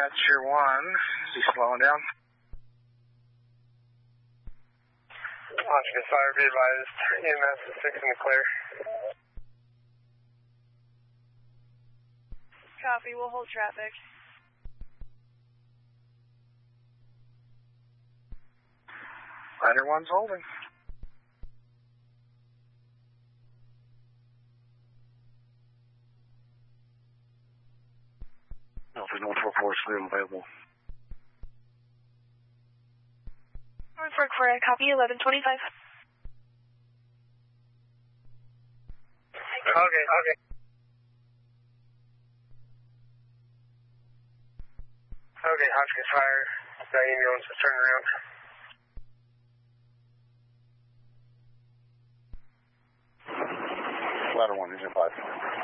Dispatcher 1, is he slowing down? Occupant fire, be advised. EMS is 6 in the clear. Copy, we'll hold traffic. Ladder 1's holding. Alpha North 44 is still available. North Fork 4, copy 1125. Okay. Okay, Hotchkiss Fire, the ambulance is turning around. Ladder 1 is in 5.